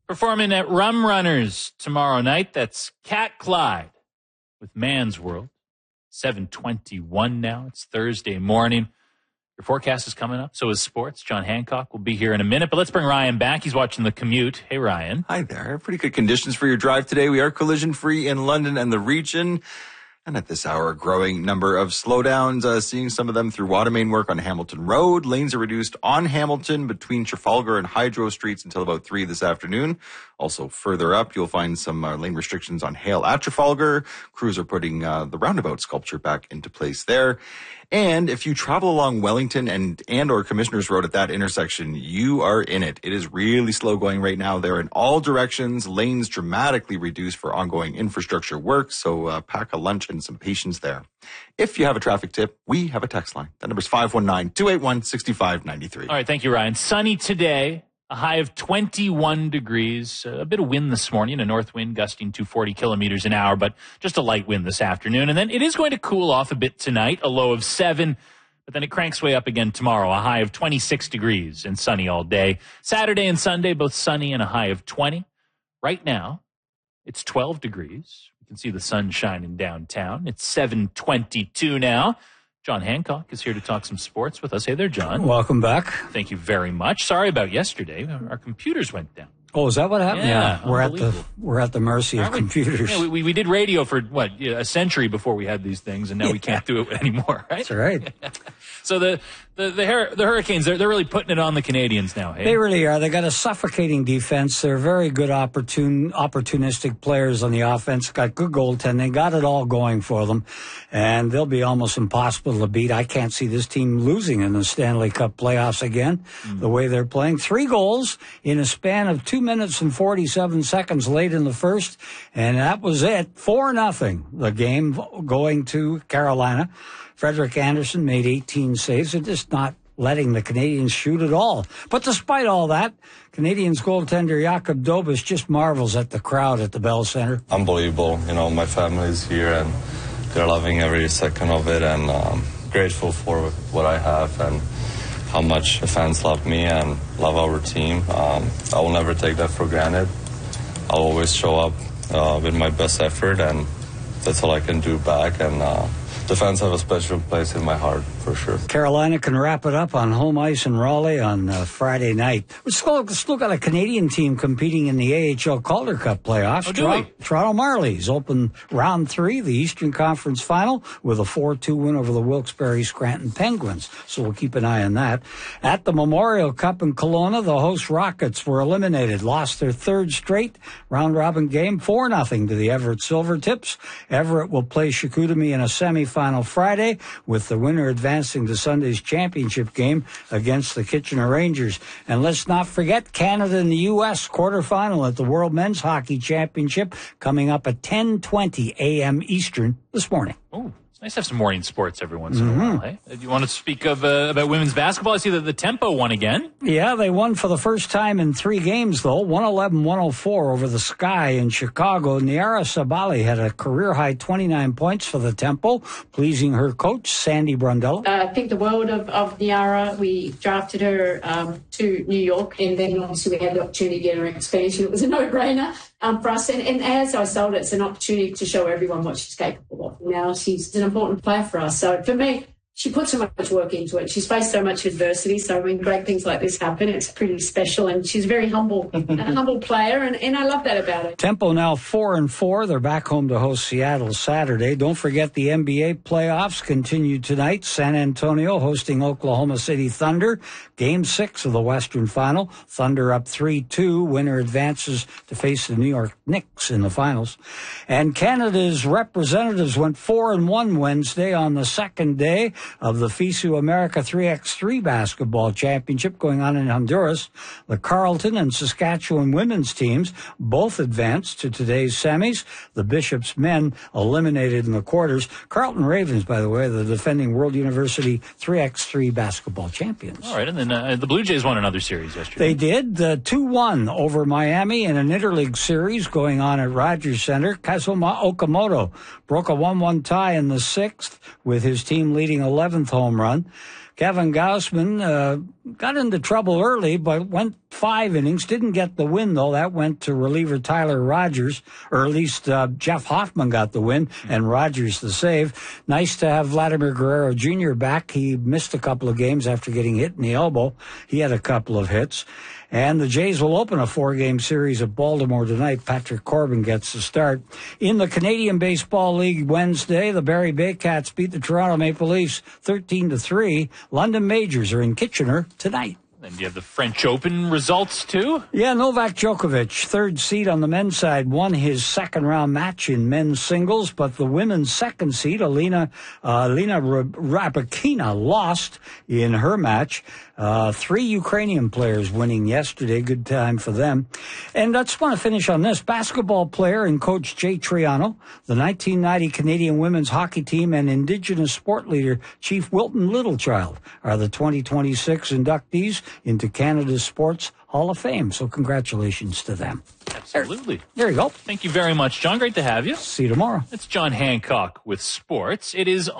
Performing at Rum Runners tomorrow night. That's Cat Clyde with Man's World. 7:21 now. It's Thursday morning. Your forecast is coming up. So is sports. John Hancock will be here in a minute. But let's bring Ryan back. He's watching the commute. Hey, Ryan. Hi there. Pretty good conditions for your drive today. We are collision-free in London and the region. And at this hour, a growing number of slowdowns, seeing some of them through water main work on Hamilton Road. Lanes are reduced on Hamilton between Trafalgar and Hydro Streets until about 3 this afternoon. Also further up, you'll find some lane restrictions on Hale at Trafalgar. Crews are putting the roundabout sculpture back into place there. And if you travel along Wellington and or Commissioners Road at that intersection, you are in it. It is really slow going right now. They're in all directions. Lanes dramatically reduced for ongoing infrastructure work. So pack a lunch and some patience there. If you have a traffic tip, we have a text line. That number is 519-281-6593. All right, thank you, Ryan. Sunny today. A high of 21 degrees, a bit of wind this morning, a north wind gusting to 40 kilometers an hour, but just a light wind this afternoon. And then it is going to cool off a bit tonight, a low of 7, but then it cranks way up again tomorrow, a high of 26 degrees and sunny all day. Saturday and Sunday, both sunny and a high of 20. Right now, it's 12 degrees. You can see the sun shining downtown. It's 7:22 now. John Hancock is here to talk some sports with us. Hey there, John. Welcome back. Thank you very much. Sorry about yesterday. Our computers went down. Oh, is that what happened? Yeah, we're at the mercy of computers. Yeah, we did radio for a century before we had these things, and now we can't do it anymore. Right? That's right. So the Hurricanes, they're really putting it on the Canadians now. Hey? They really are. They got a suffocating defense. They're very good opportunistic players on the offense. Got good goaltending. Got it all going for them, and they'll be almost impossible to beat. I can't see this team losing in the Stanley Cup playoffs again. The way they're playing, 3 goals in a span of 2 minutes and 47 seconds late in the first, and that was it. 4-0. The game going to Carolina. Frederik Andersen made 18 saves. They're just not letting the Canadians shoot at all. But despite all that, Canadians goaltender Jakub Dobes just marvels at the crowd at the Bell Center. Unbelievable. You know, my family's here and they're loving every second of it, and grateful for what I have and how much the fans love me and love our team. I will never take that for granted. I'll always show up with my best effort, and that's all I can do back. And the fans have a special place in my heart, for sure. Carolina can wrap it up on home ice in Raleigh on Friday night. We've still got a Canadian team competing in the AHL Calder Cup playoffs. Oh, do we? Toronto Marlies open round 3, the Eastern Conference Final, with a 4-2 win over the Wilkes-Barre Scranton Penguins. So we'll keep an eye on that. At the Memorial Cup in Kelowna, the host Rockets were eliminated, lost their 3rd straight round-robin game, 4-0 to the Everett Silvertips. Everett will play Chicoutimi in a semifinal Friday, with the winner advancing to Sunday's championship game against the Kitchener Rangers. And let's not forget Canada and the U.S. quarterfinal at the World Men's Hockey Championship coming up at 10:20 a.m. Eastern this morning. Oh, it's nice to have some morning sports every once in a while. Hey? Do you want to speak of about women's basketball? I see that the Tempo won again. Yeah, they won for the first time in 3 games, though. 111-104 over the Sky in Chicago. Niara Sabali had a career-high 29 points for the Tempo, pleasing her coach, Sandy Brundello. I think the world of Niara. We drafted her to New York, and then obviously we had the opportunity to get her expansion. It was a no-brainer for us. And as I sold it, it's an opportunity to show everyone what she's capable of. Now she's an important player for us. So for me, she put so much work into it. She's faced so much adversity. So when great things like this happen, it's pretty special. And she's very humble, a humble player. And I love that about her. Tempo now 4-4. They're back home to host Seattle Saturday. Don't forget the NBA playoffs continue tonight. San Antonio hosting Oklahoma City Thunder. Game 6 of the Western Final. Thunder up 3-2. Winner advances to face the New York Knicks in the finals. And Canada's representatives went 4-1 Wednesday on the second day of the FISU America 3x3 basketball championship going on in Honduras. The Carleton and Saskatchewan women's teams both advanced to today's semis. The Bishops men eliminated in the quarters. Carleton Ravens, by the way, the defending World University 3x3 basketball champions. All right, and then the Blue Jays won another series yesterday. They did. 2-1 over Miami in an interleague series going on at Rogers Center. Kazuma Okamoto broke a 1-1 tie in the 6th with his team leading 11th home run. Kevin Gausman got into trouble early, but went 5 innings. Didn't get the win, though. That went to reliever Tyler Rogers, or at least Jeff Hoffman got the win, and Rogers the save. Nice to have Vladimir Guerrero Jr. back. He missed a couple of games after getting hit in the elbow. He had a couple of hits. And the Jays will open a 4-game series at Baltimore tonight. Patrick Corbin gets the start. In the Canadian Baseball League Wednesday, the Barrie Baycats beat the Toronto Maple Leafs 13-3. London Majors are in Kitchener tonight. And you have the French Open results, too? Yeah, Novak Djokovic, third seed on the men's side, won his second-round match in men's singles, but the women's second seed, Alina Rybakina, lost in her match. 3 Ukrainian players winning yesterday. Good time for them. And I just want to finish on this. Basketball player and coach Jay Triano, the 1990 Canadian women's hockey team, and Indigenous sport leader Chief Wilton Littlechild are the 2026 inductees into Canada's Sports Hall of Fame. So congratulations to them. Absolutely. There you go. Thank you very much, John. Great to have you. See you tomorrow. It's John Hancock with sports. It is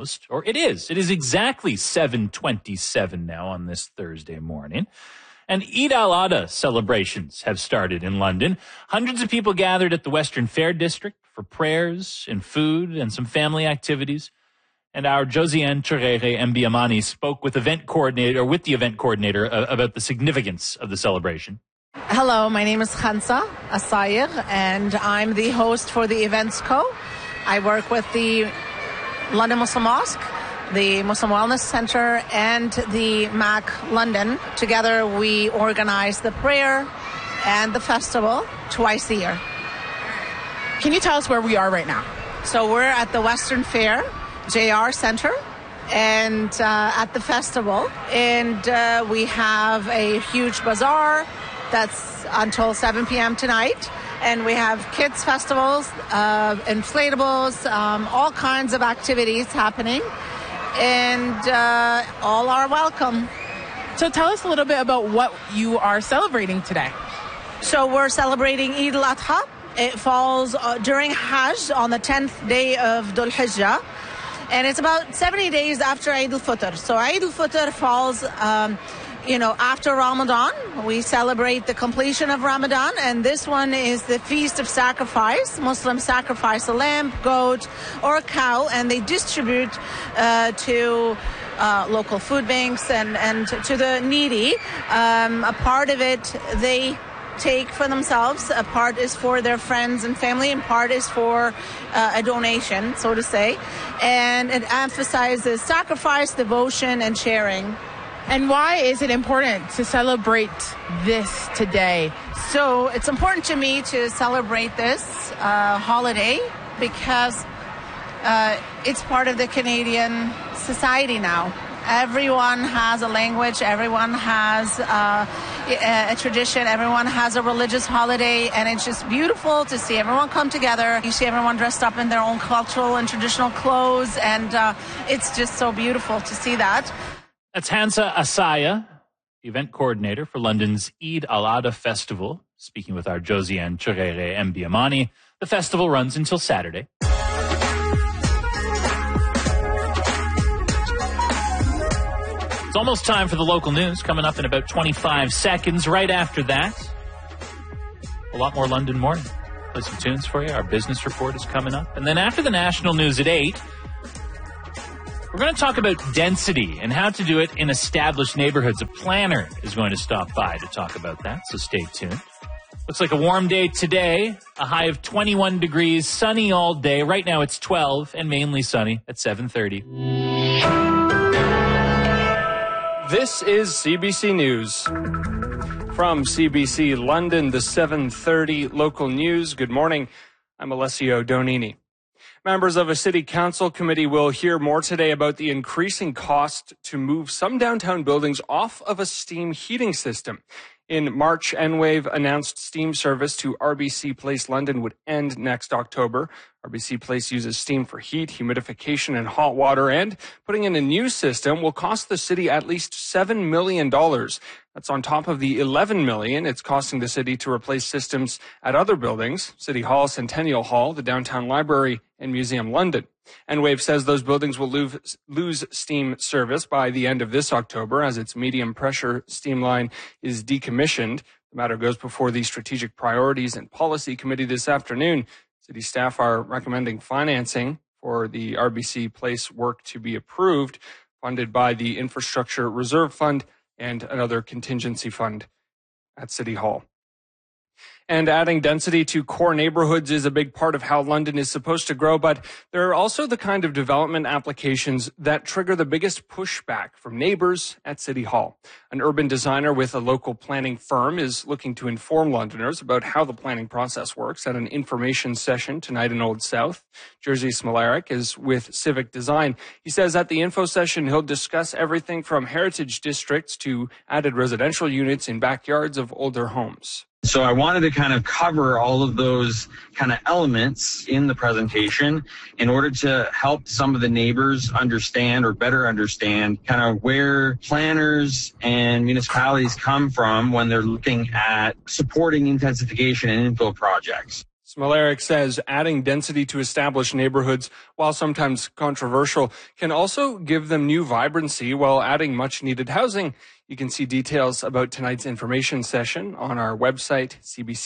exactly 7:27 now on this Thursday morning. And Eid al-Adha celebrations have started in London. Hundreds of people gathered at the Western Fair District for prayers and food and some family activities. And our Josiane Cherere Mbiamani spoke with the event coordinator about the significance of the celebration. Hello, my name is Khansa Asayir, and I'm the host for the Events Co. I work with the London Muslim Mosque, the Muslim Wellness Center, and the MAC London. Together we organize the prayer and the festival twice a year. Can you tell us where we are right now? So we're at the Western Fair JR Center and at the festival, and we have a huge bazaar that's until 7 p.m. tonight, and we have kids festivals, inflatables, all kinds of activities happening, and all are welcome. So tell us a little bit about what you are celebrating today. So we're celebrating Eid al-Adha. It falls during Hajj on the 10th day of Dhul Hijjah. And it's about 70 days after Eid al-Fitr. So Eid al-Fitr falls, after Ramadan. We celebrate the completion of Ramadan. And this one is the Feast of Sacrifice. Muslims sacrifice a lamb, goat, or a cow, and they distribute to local food banks and to the needy. A part of it they take for themselves, a part is for their friends and family, and part is for a donation, so to say. And it emphasizes sacrifice, devotion, and sharing. And why is it important to celebrate this today? So it's important to me to celebrate this holiday because it's part of the Canadian society now. Everyone has a language, everyone has a tradition, everyone has a religious holiday, and it's just beautiful to see everyone come together. You see everyone dressed up in their own cultural and traditional clothes, and it's just so beautiful to see that. That's Hansa Asaya, the event coordinator for London's Eid al-Adha Festival, speaking with our Josiane Cherere Mbiamani. The festival runs until Saturday. It's almost time for the local news, coming up in about 25 seconds. Right after that, a lot more London Morning. Play some tunes for you. Our business report is coming up. And then after the national news at 8, we're going to talk about density and how to do it in established neighborhoods. A planner is going to stop by to talk about that, so stay tuned. Looks like a warm day today, a high of 21 degrees, sunny all day. Right now it's 12 and mainly sunny at 7:30. This is CBC News. From CBC London, the 7:30 local news. Good morning. I'm Alessio Donini. Members of a city council committee will hear more today about the increasing cost to move some downtown buildings off of a steam heating system. In March, Enwave announced steam service to RBC Place London would end next October. RBC Place uses steam for heat, humidification, and hot water, and putting in a new system will cost the city at least $7 million. That's on top of the $11 million it's costing the city to replace systems at other buildings, City Hall, Centennial Hall, the Downtown Library, and Museum London. Enwave says those buildings will lose steam service by the end of this October as its medium pressure steam line is decommissioned. The matter goes before the Strategic Priorities and Policy Committee this afternoon. City staff are recommending financing for the RBC Place work to be approved, funded by the Infrastructure Reserve Fund and another contingency fund at City Hall. And adding density to core neighborhoods is a big part of how London is supposed to grow, but there are also the kind of development applications that trigger the biggest pushback from neighbors at City Hall. An urban designer with a local planning firm is looking to inform Londoners about how the planning process works at an information session tonight in Old South. Jerzy Smolarek is with Civic Design. He says at the info session, he'll discuss everything from heritage districts to added residential units in backyards of older homes. So I wanted to kind of cover all of those kind of elements in the presentation in order to help some of the neighbors understand or better understand kind of where planners and municipalities come from when they're looking at supporting intensification and infill projects. Smolarek says adding density to established neighborhoods, while sometimes controversial, can also give them new vibrancy while adding much-needed housing. You can see details about tonight's information session on our website,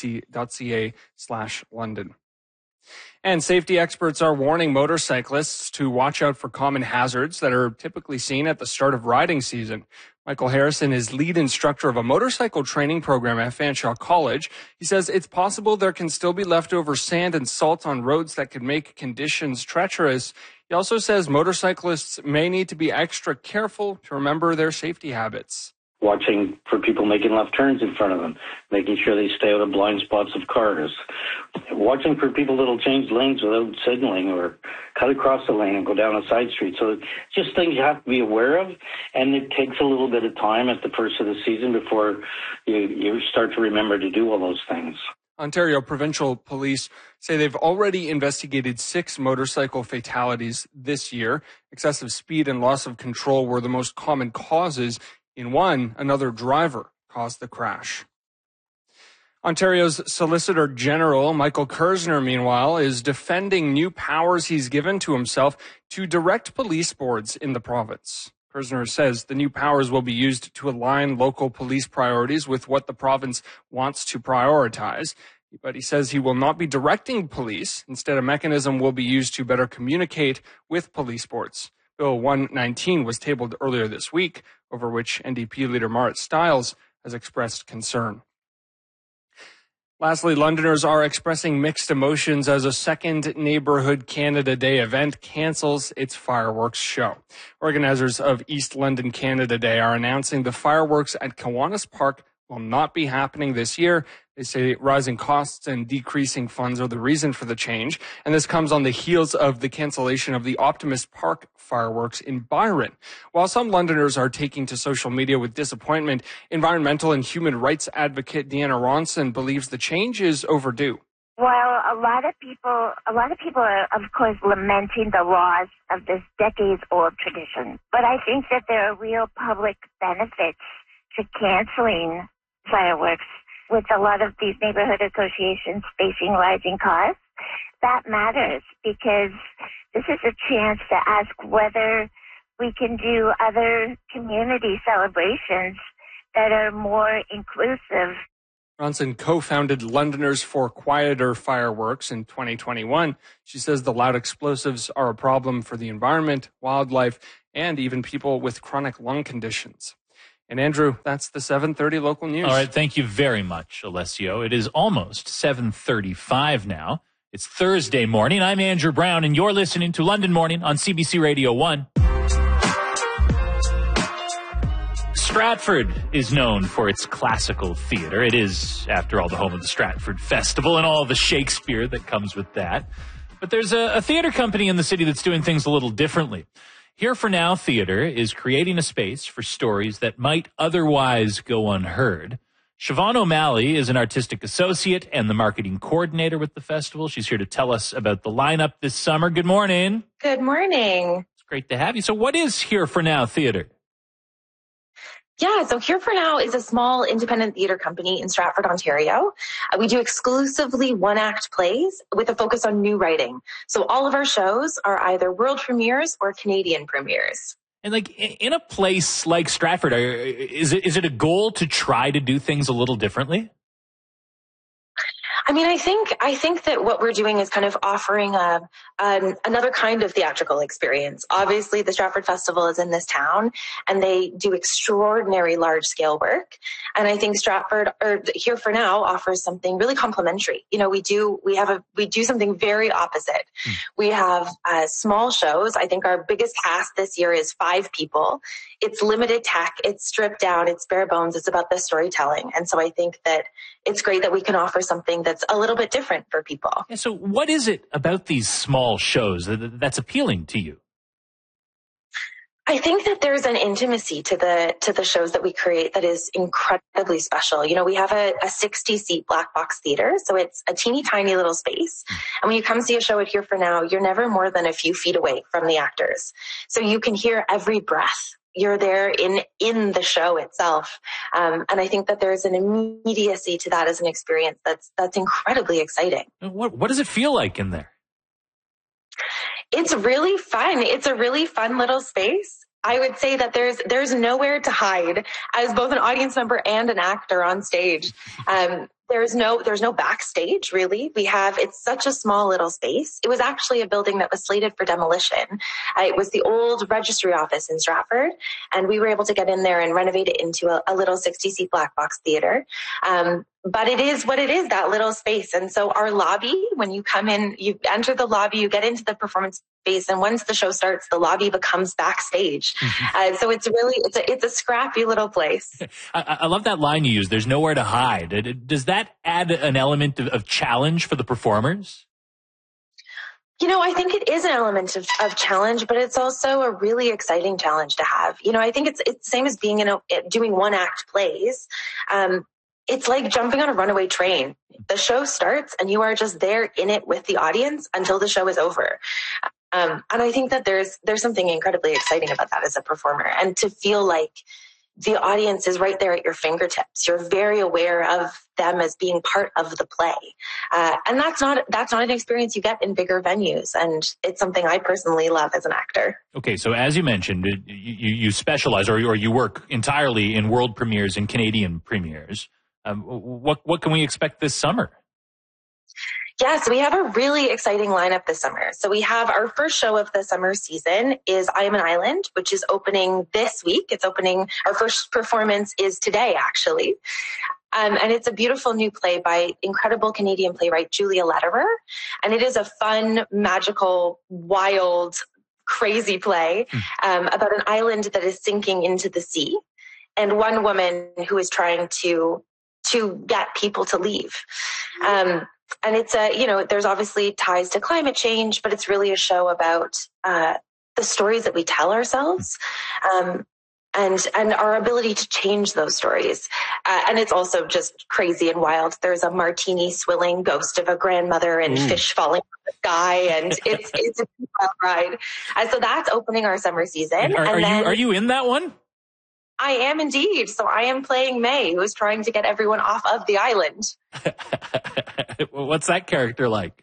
cbc.ca/London. And safety experts are warning motorcyclists to watch out for common hazards that are typically seen at the start of riding season. Michael Harrison is lead instructor of a motorcycle training program at Fanshawe College. He says it's possible there can still be leftover sand and salt on roads that could make conditions treacherous. He also says motorcyclists may need to be extra careful to remember their safety habits. Watching for people making left turns in front of them, making sure they stay out of blind spots of cars, watching for people that'll change lanes without signaling or cut across the lane and go down a side street. So it's just things you have to be aware of, and it takes a little bit of time at the first of the season before you start to remember to do all those things. Ontario Provincial Police say they've already investigated 6 motorcycle fatalities this year. Excessive speed and loss of control were the most common causes. In one, another driver caused the crash. Ontario's Solicitor General, Michael Kerzner, meanwhile, is defending new powers he's given to himself to direct police boards in the province. Kerzner says the new powers will be used to align local police priorities with what the province wants to prioritize. But he says he will not be directing police. Instead, a mechanism will be used to better communicate with police boards. Bill 119 was tabled earlier this week, over which NDP leader Marit Stiles has expressed concern. Lastly, Londoners are expressing mixed emotions as a second Neighbourhood Canada Day event cancels its fireworks show. Organizers of East London Canada Day are announcing the fireworks at Kiwanis Park will not be happening this year. They say rising costs and decreasing funds are the reason for the change. And this comes on the heels of the cancellation of the Optimist Park fireworks in Byron. While some Londoners are taking to social media with disappointment, environmental and human rights advocate Deanna Ronson believes the change is overdue. Well, a lot of people are, of course, lamenting the loss of this decades-old tradition. But I think that there are real public benefits to canceling fireworks. With a lot of these neighborhood associations facing rising costs, that matters because this is a chance to ask whether we can do other community celebrations that are more inclusive. Ronson co-founded Londoners for Quieter Fireworks in 2021. She says the loud explosives are a problem for the environment, wildlife, and even people with chronic lung conditions. And Andrew, that's the 7:30 local news. All right, thank you very much, Alessio. It is almost 7:35 now. It's Thursday morning. I'm Andrew Brown, and you're listening to London Morning on CBC Radio 1. Stratford is known for its classical theater. It is, after all, the home of the Stratford Festival and all the Shakespeare that comes with that. But there's a theater company in the city that's doing things a little differently. Here for Now Theater is creating a space for stories that might otherwise go unheard. Siobhan O'Malley is an artistic associate and the marketing coordinator with the festival. She's here to tell us about the lineup this summer. Good morning. Good morning. It's great to have you. So what is Here for Now Theater? Yeah, so Here for Now is a small independent theatre company in Stratford, Ontario. We do exclusively one-act plays with a focus on new writing. So all of our shows are either world premieres or Canadian premieres. And like in a place like Stratford, is it a goal to try to do things a little differently? I mean, I think that what we're doing is kind of offering another kind of theatrical experience. Obviously, the Stratford Festival is in this town, and they do extraordinary large-scale work. And I think Stratford, or Here for Now, offers something really complementary. You know, we do something very opposite. We have small shows. I think our biggest cast this year is 5 people. It's limited tech. It's stripped down. It's bare bones. It's about the storytelling. And so I think that it's great that we can offer something that's a little bit different for people. Yeah, so what is it about these small shows that's appealing to you? I think that there's an intimacy to the shows that we create that is incredibly special. You know, we have a 60-seat black box theater, so it's a teeny tiny little space. And when you come see a show at Here for Now, you're never more than a few feet away from the actors. So you can hear every breath. You're there in the show itself. And I think that there's an immediacy to that as an experience that's incredibly exciting. What does it feel like in there? It's really fun. It's a really fun little space. I would say that there's nowhere to hide as both an audience member and an actor on stage. There's no backstage really. It's such a small little space. It was actually a building that was slated for demolition. It was the old registry office in Stratford, and we were able to get in there and renovate it into a little 60-seat black box theater. But it is what it is, that little space. And so our lobby, when you come in, you enter the lobby, you get into the performance space, and once the show starts, the lobby becomes backstage. So it's a scrappy little place. I love that line you use. There's nowhere to hide. Does that add an element of challenge for the performers? You know, I think it is an element of challenge, but it's also a really exciting challenge to have. You know, I think it's the same as being doing one-act plays. It's like jumping on a runaway train. The show starts and you are just there in it with the audience until the show is over. And I think that there's something incredibly exciting about that as a performer, and to feel like the audience is right there at your fingertips. You're very aware of them as being part of the play. And that's not an experience you get in bigger venues. And it's something I personally love as an actor. Okay. So as you mentioned, you specialize or you work entirely in world premieres and Canadian premieres. What can we expect this summer? Yes, we have a really exciting lineup this summer. So we have our first show of the summer season is I Am an Island, which is opening this week. Our first performance is today, actually. And it's a beautiful new play by incredible Canadian playwright Julia Lederer. And it is a fun, magical, wild, crazy play about an island that is sinking into the sea, and one woman who is trying to get people to leave. And it's there's obviously ties to climate change, but it's really a show about the stories that we tell ourselves, and our ability to change those stories. And it's also just crazy and wild. There's a martini swilling ghost of a grandmother and fish falling from the sky, and it's a wild ride. So that's opening our summer season. Are you in that one? I am indeed. So I am playing May, who is trying to get everyone off of the island. What's that character like?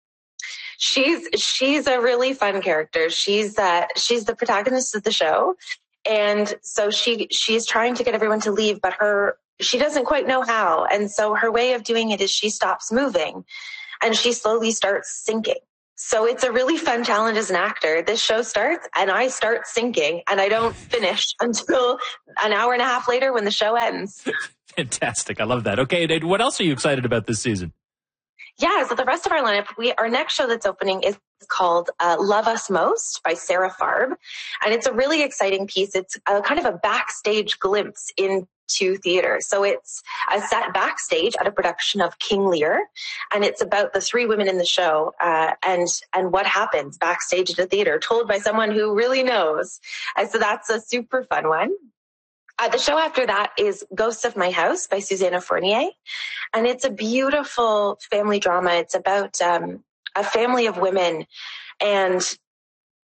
She's a really fun character. She's the protagonist of the show. And so she's trying to get everyone to leave, but she doesn't quite know how. And so her way of doing it is she stops moving and she slowly starts sinking. So it's a really fun challenge as an actor. This show starts and I start sinking, and I don't finish until an hour and a half later when the show ends. Fantastic. I love that. Okay, what else are you excited about this season? Yeah, so the rest of our lineup, our next show that's opening is called Love Us Most by Sarah Farb. And it's a really exciting piece. It's kind of a backstage glimpse into theater. So it's a set backstage at a production of King Lear. And it's about the 3 women in the show and what happens backstage at a theater, told by someone who really knows. So that's a super fun one. The show after that is Ghosts of My House by Susanna Fournier. And it's a beautiful family drama. It's about a family of women, and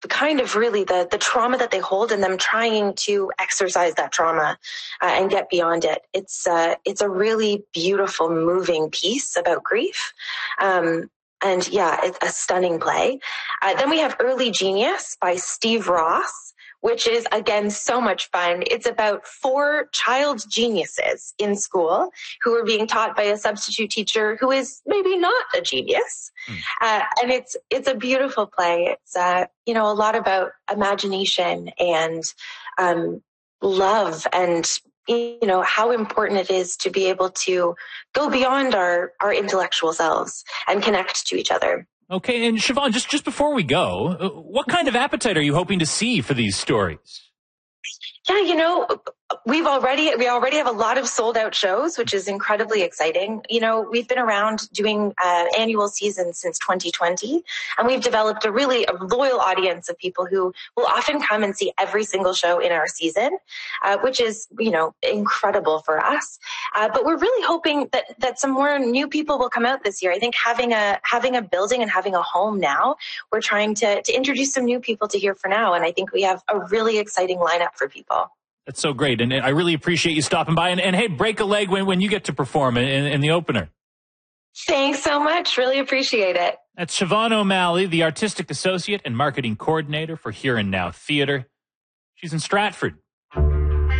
kind of really the trauma that they hold and them trying to exercise that trauma and get beyond it. It's a really beautiful, moving piece about grief. And yeah, it's a stunning play. Then we have Early Genius by Steve Ross, which is, again, so much fun. It's about 4 child geniuses in school who are being taught by a substitute teacher who is maybe not a genius. And it's a beautiful play. It's, a lot about imagination and love and, how important it is to be able to go beyond our intellectual selves and connect to each other. Okay, and Siobhan, just before we go, what kind of appetite are you hoping to see for these stories? Yeah, we already have a lot of sold out shows, which is incredibly exciting. We've been around doing annual seasons since 2020, and we've developed a loyal audience of people who will often come and see every single show in our season, which is, incredible for us. But we're really hoping that some more new people will come out this year. I think having a building and having a home now, we're trying to introduce some new people to Here for Now. And I think we have a really exciting lineup for people. That's so great. And I really appreciate you stopping by. And hey, break a leg when you get to perform in the opener. Thanks so much. Really appreciate it. That's Siobhan O'Malley, the Artistic Associate and Marketing Coordinator for Here and Now Theatre. She's in Stratford